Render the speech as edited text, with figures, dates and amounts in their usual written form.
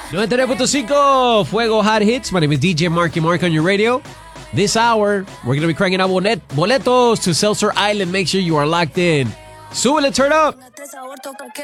99.5 Fuego Hot Hits. My name is DJ Marky Mark on your radio. This hour, we're going to be cranking out boletos to Seltzer Island. Make sure you are locked in. Súbele, turn up.